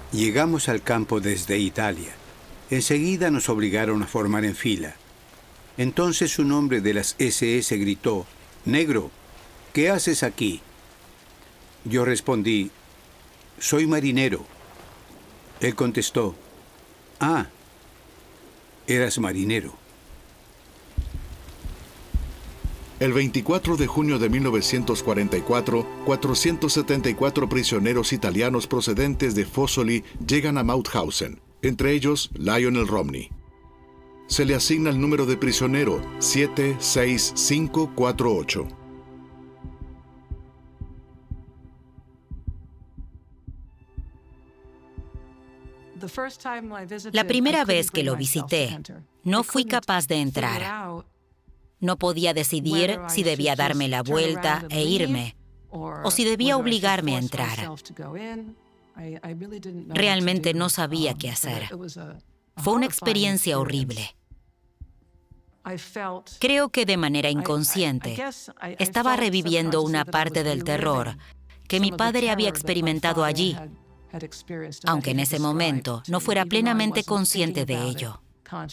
Llegamos al campo desde Italia. Enseguida nos obligaron a formar en fila. Entonces un hombre de las SS gritó: «Negro, ¿qué haces aquí?». Yo respondí: «Soy marinero». Él contestó: «Ah, eras marinero». El 24 de junio de 1944, 474 prisioneros italianos procedentes de Fossoli llegan a Mauthausen, entre ellos Lionel Romney. Se le asigna el número de prisionero 76548. La primera vez que lo visité, no fui capaz de entrar. No podía decidir si debía darme la vuelta e irme, o si debía obligarme a entrar. Realmente no sabía qué hacer. Fue una experiencia horrible. Creo que de manera inconsciente estaba reviviendo una parte del terror que mi padre había experimentado allí, aunque en ese momento no fuera plenamente consciente de ello.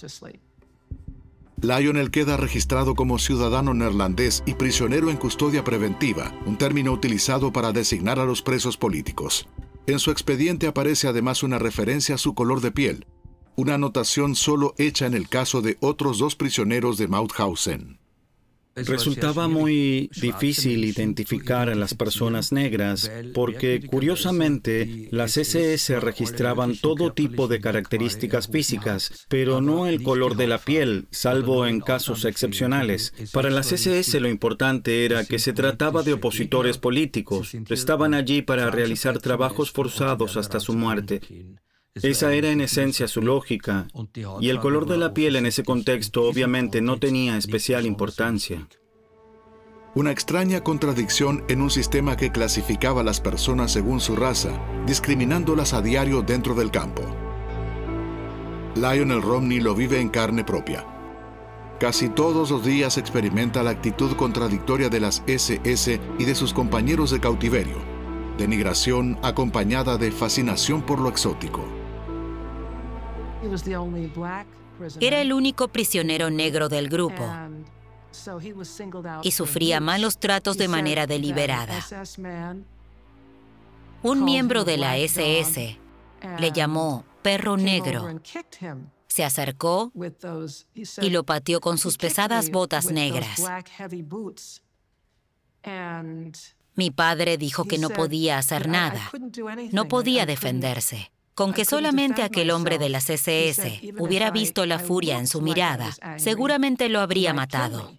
Lionel queda registrado como ciudadano neerlandés y prisionero en custodia preventiva, un término utilizado para designar a los presos políticos. En su expediente aparece además una referencia a su color de piel, una anotación solo hecha en el caso de otros 2 prisioneros de Mauthausen. Resultaba muy difícil identificar a las personas negras porque, curiosamente, las SS registraban todo tipo de características físicas, pero no el color de la piel, salvo en casos excepcionales. Para las SS lo importante era que se trataba de opositores políticos. Estaban allí para realizar trabajos forzados hasta su muerte. Esa era en esencia su lógica, y el color de la piel en ese contexto obviamente no tenía especial importancia. Una extraña contradicción en un sistema que clasificaba a las personas según su raza, discriminándolas a diario dentro del campo. Lionel Romney lo vive en carne propia. Casi todos los días experimenta la actitud contradictoria de las SS y de sus compañeros de cautiverio, denigración acompañada de fascinación por lo exótico. Era el único prisionero negro del grupo y sufría malos tratos de manera deliberada. Un miembro de la SS le llamó perro negro. Se acercó y lo pateó con sus pesadas botas negras. Mi padre dijo que no podía hacer nada, no podía defenderse. Con que solamente aquel hombre de las SS hubiera visto la furia en su mirada, seguramente lo habría matado.